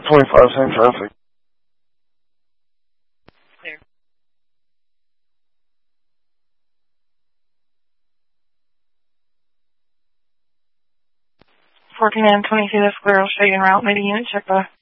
25, same traffic. Clear. 14 and 22, that's clear. I'll show you en route. Maybe unit check by.